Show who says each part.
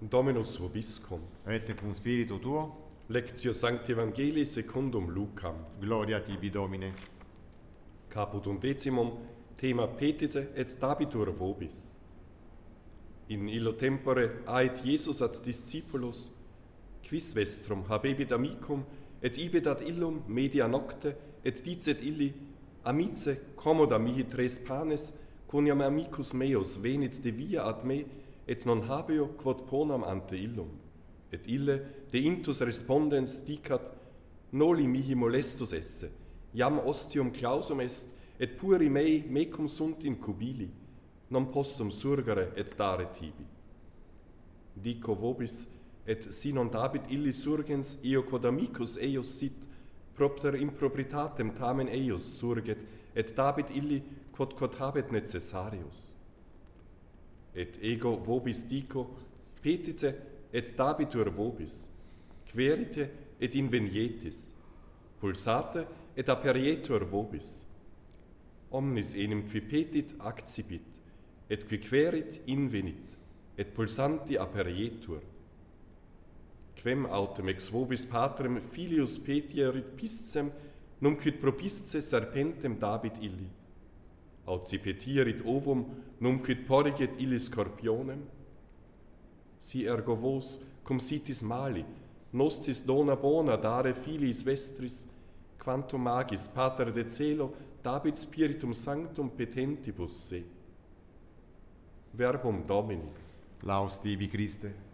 Speaker 1: Dominus vobiscum.
Speaker 2: Et cum spiritu tuo,
Speaker 1: Lectio Sancti Evangelii secundum Lucam.
Speaker 2: gloria tibi Domine.
Speaker 1: Caput undecimum, thema petite et dabitur vobis. In illo tempore ait Iesus ad discipulos, quis vestrum habebit amicum, et ibet ad illum media nocte, et dicet illi, amice, commoda mihi tres panes, quoniam amicus meus venit de via ad me, et non habeo quod ponam ante illum. Et ille, de intus respondens, dicat, noli mihi molestus esse, iam ostium clausum est, et puri mei mecum sunt in cubili, non possum surgere et dare tibi. Dico vobis, et si non dabit illi surgens, io quod amicus eius sit, propter impropritatem tamen eius surget, et dabit illi quod habet necessarius. Et ego vobis dico, petite et dabitur vobis, querite et invenietis, pulsate et aperietur vobis. Omnis enim qui petit accipit, et qui querit invenit, et pulsanti aperietur. Quem autem ex vobis patrem filius petierit piscem, num quid propisce serpentem dabit illi. Aut si petierit ovum, num quid porriget illi scorpionem. Si ergo vos, cum sitis mali, nostis dona bona dare filiis vestris, quantum magis pater de celo dabit spiritum sanctum petentibus se. Verbum Domini.
Speaker 2: Laus tibi Christe.